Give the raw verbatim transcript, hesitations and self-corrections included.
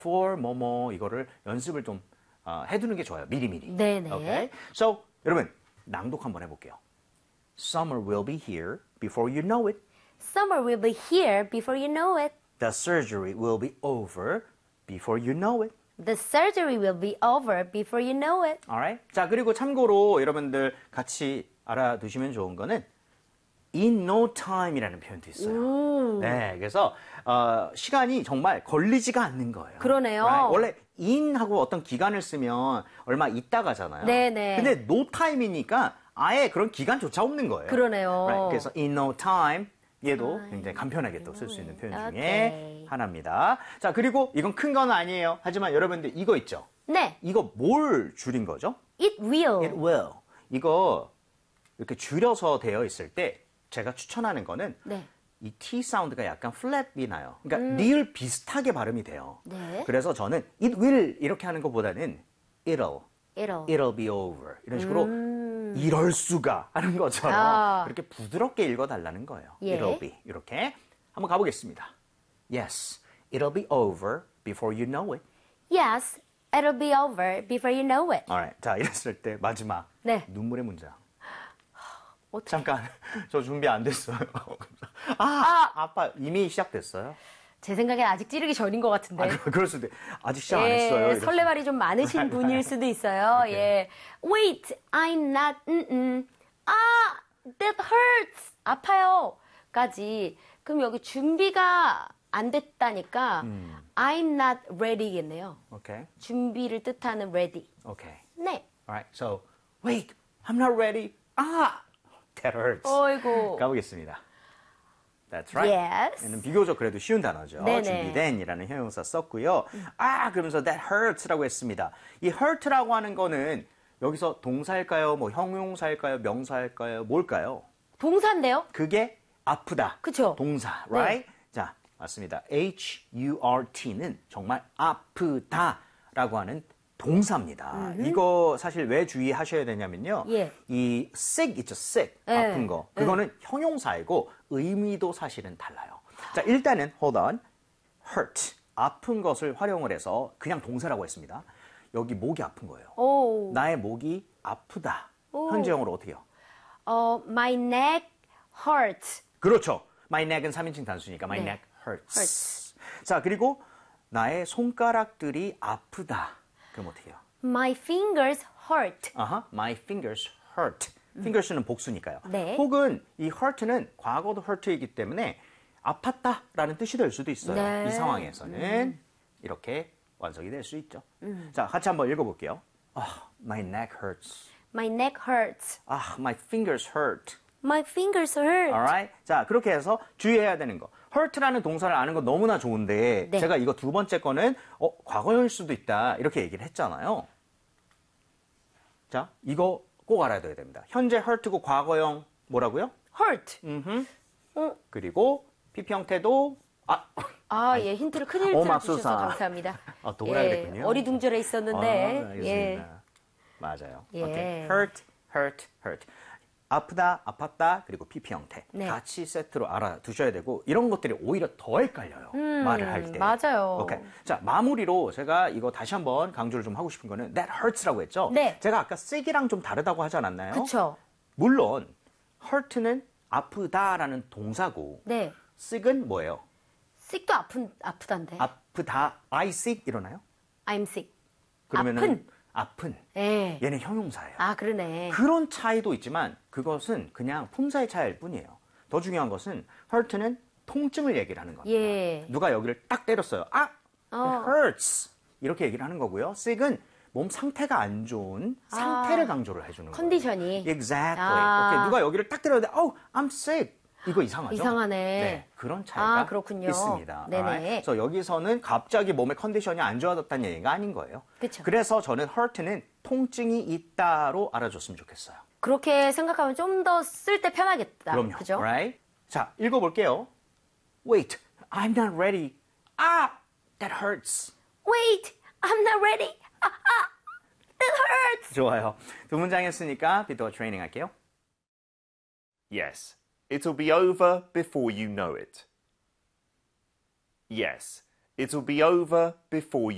for 뭐뭐 이거를 연습을 좀 어, 해두는 게 좋아요. 미리미리. 네네. Okay? So, 여러분 낭독 한번 해볼게요. Summer will be here before you know it. Summer will be here before you know it. The surgery will be over before you know it. The surgery will be over before you know it. Alright? 자, 그리고 참고로 여러분들 같이 알아두시면 좋은 거는 in no time이라는 표현도 있어요. 음. 네, 그래서 어, 시간이 정말 걸리지가 않는 거예요. 그러네요. Right? 원래 in하고 어떤 기간을 쓰면 얼마 있다가잖아요. 네네. 근데 no time이니까 아예 그런 기간조차 없는 거예요. 그러네요. Right? 그래서 in no time 얘도 굉장히 간편하게 또 쓸 수 있는 표현 중에 오케이. 하나입니다. 자, 그리고 이건 큰 건 아니에요. 하지만 여러분들 이거 있죠? 네. 이거 뭘 줄인 거죠? It will. It will. 이거 이렇게 줄여서 되어 있을 때 제가 추천하는 거는 네. 이 T 사운드가 약간 플랫이 나요. 그러니까 리을 비슷하게 발음이 돼요. 네. 그래서 저는 it will 이렇게 하는 것보다는 it'll, It'll. it'll be over 이런 식으로 이럴 수가 하는 것처럼 아. 그렇게 부드럽게 읽어달라는 거예요. 예. It'll be 이렇게 한번 가보겠습니다. Yes, it'll be over before you know it. Yes, it'll be over before you know it. Alright. 자, 이랬을 때 마지막 네. 눈물의 문장. 어떻게? 잠깐, 저 준비 안 됐어요. 아, 아, 아빠 이미 시작됐어요. 제 생각엔 아직 찌르기 전인 것 같은데. 아, 그- 그럴 수도. 아직 시작 안 예, 했어요. 이럴 설레발이 좀 많으신 분일 수도 있어요. 예. Wait, I'm not, 음, 음. 아, that hurts. 아파요. 까지. 그럼 여기 준비가 안 됐다니까 I'm not ready겠네요. 수도. 오케이, 준비를 뜻하는 ready. 오케이. 네. Alright, so wait, I'm not ready. 아, that hurts. 어이구. 가보겠습니다. That's right. Yes. 얘는 비교적 그래도 쉬운 단어죠. 네네. 준비된이라는 형용사 썼고요. 아, 그러면서 that hurts라고 했습니다. 이 hurt라고 하는 거는 여기서 동사일까요? 뭐 형용사일까요? 명사일까요? 뭘까요? 동사인데요? 그게 아프다. 그쵸. 동사, right? 자, 맞습니다. H-U-R-T는 정말 아프다라고 하는 동사입니다. 이거 사실 왜 주의하셔야 되냐면요. 예. 이 sick 있죠, sick. 예. 아픈 거. 그거는 형용사이고 의미도 사실은 달라요. 자, 일단은 hold on. hurt. 아픈 것을 활용을 해서 그냥 동사라고 했습니다. 여기 목이 아픈 거예요. 오. 나의 목이 아프다. 현재형으로 어떻게 해요? 어, my neck hurts. 그렇죠. My neck은 삼인칭 단수니까 my 네. neck hurts. hurts. 자, 그리고 나의 손가락들이 아프다. 그럼 어떻게 해요? My fingers hurt. 아하, my fingers hurt. fingers는 복수니까요. 네. 혹은 이 hurt는 과거도 hurt이기 때문에 아팠다라는 뜻이 될 수도 있어요. 네. 이 상황에서는 이렇게 완성이 될 수 있죠. 자, 같이 한번 읽어볼게요. 아, my neck hurts. My neck hurts. 아, my fingers hurt. My fingers hurt. Alright? 자, 그렇게 해서 주의해야 되는 거. hurt라는 동사를 아는 건 너무나 좋은데 네. 제가 이거 두 번째 거는 어, 과거일 수도 있다 이렇게 얘기를 했잖아요. 자, 이거 꼭 알아둬야 됩니다. 현재 hurt고 과거형 뭐라고요? hurt. 음흠. 어, 그리고 피피 형태도 아, 아, 예, 힌트를 큰 힌트를 오맙소사. 주셔서 감사합니다. 아, 또 그래야 예, 되겠군요. 어리둥절해 아, 있었는데, 알겠습니다. 예. 맞아요. 예. 오케이. hurt, hurt, hurt. 아프다, 아팠다, 그리고 피피 형태. 네. 같이 세트로 알아두셔야 되고, 이런 것들이 오히려 더 헷갈려요. 말을 할 때. 음, 맞아요. 오케이. 자, 마무리로 제가 이거 다시 한번 강조를 좀 하고 싶은 거는 that hurts라고 했죠? 네. 제가 아까 sick이랑 좀 다르다고 하지 않았나요? 그쵸. 물론, hurt는 아프다라는 동사고, 네. sick은 뭐예요? sick도 아픈, 아프단데. 아프다, I sick 이러나요? I'm sick. 그러면은 아픈. 아픈. 예. 얘는 형용사예요. 아, 그러네. 그런 차이도 있지만 그것은 그냥 품사의 차이일 뿐이에요. 더 중요한 것은 hurt는 통증을 얘기를 하는 겁니다. 예. 누가 여기를 딱 때렸어요. 아, 어. it hurts. 이렇게 얘기를 하는 거고요. sick은 몸 상태가 안 좋은 상태를 아, 강조를 해주는 거예요. 컨디션이. Exactly. 아. 오케이, 누가 여기를 딱 때렸는데, oh, I'm sick. 이거 이상하죠? 이상하네. 네, 그런 차이가 아, 그렇군요. 있습니다. 네네. Alright? 그래서 여기서는 갑자기 몸의 컨디션이 안 좋아졌다는 얘기가 아닌 거예요. 그쵸. 그래서 저는 hurt는 통증이 있다로 알아줬으면 좋겠어요. 그렇게 생각하면 좀 더 쓸 때 편하겠다. 그럼요. 그죠? Right? 자, 읽어볼게요. Wait, I'm not ready. 아, that hurts. Wait, I'm not ready. 아, 아, that hurts. 좋아요. 두 문장 했으니까 비트와 트레이닝 할게요. Yes, it'll be over before you know it. Yes, it'll be over before you